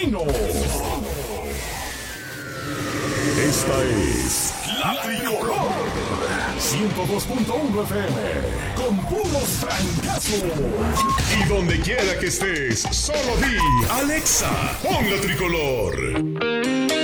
Camino. Esta es La Tricolor 102.1 FM con puros francazos. Y donde quiera que estés, solo di Alexa, pon La Tricolor.